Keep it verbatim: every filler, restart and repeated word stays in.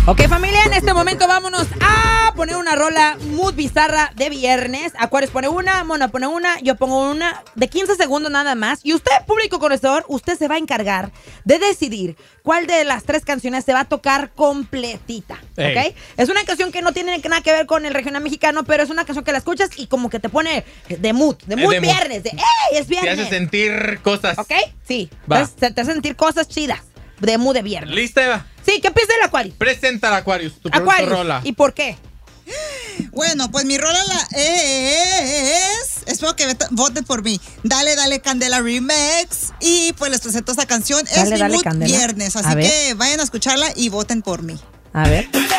Ok, familia, en este momento vámonos a poner una rola mood bizarra de viernes. Acuarios pone una, Mona pone una, yo pongo una de quince segundos nada más. Y usted, público conocedor, usted se va a encargar de decidir cuál de las tres canciones se va a tocar completita. Ey. ¿Ok? Es una canción que no tiene nada que ver con el regional mexicano, pero es una canción que la escuchas y como que te pone de mood, de mood de mood. viernes, de ¡ey! Es Te viernes. hace sentir cosas. ¿Ok? Sí. Va. Entonces, te hace sentir cosas chidas de mood de viernes. ¿Lista, Eva? Sí, ¿qué piensa el Acuario? Presenta la Aquarius, tu producto Acuario. rola. ¿Y por qué? Bueno, pues mi rola la es... Espero que vete- voten por mí. Dale, dale, Candela Remix. Y pues les presento esta canción. Dale, es mi dale, mood Candela. viernes. A Así ver. que vayan a escucharla y voten por mí. A ver.